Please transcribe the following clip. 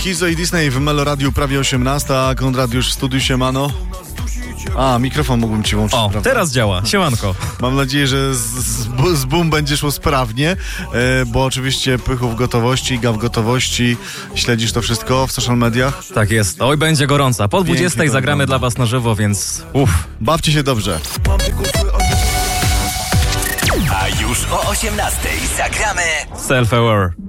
Schizo i Disney w Meloradiu prawie 18, a Konrad już w studiu, siemano. Mikrofon mógłbym ci włączyć, prawda? Teraz działa, siemanko. Mam nadzieję, że z boom będzie szło sprawnie, bo oczywiście Pychu w gotowości, Iga w gotowości. Śledzisz to wszystko w social mediach? Tak jest, oj będzie gorąca. Po 20 zagramy dla was na żywo, więc Bawcie się dobrze. A już o 18 zagramy Self-aware.